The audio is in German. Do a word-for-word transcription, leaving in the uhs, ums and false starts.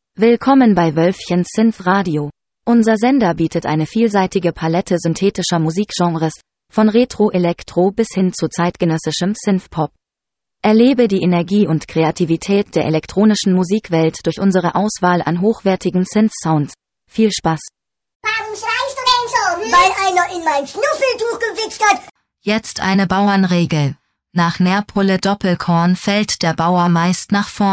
Willkommen bei Wölfchen Synth Radio. Unser Sender bietet eine vielseitige Palette synthetischer Musikgenres, von Retro-Elektro bis hin zu zeitgenössischem Synthpop. Erlebe die Energie und Kreativität der elektronischen Musikwelt durch unsere Auswahl an hochwertigen Synth-Sounds. Viel Spaß! Warum schreist du denn so? Hm? Weil einer in mein Schnuffeltuch gewichst hat. Jetzt eine Bauernregel. Nach Nährpulle Doppelkorn fällt der Bauer meist nach vorn.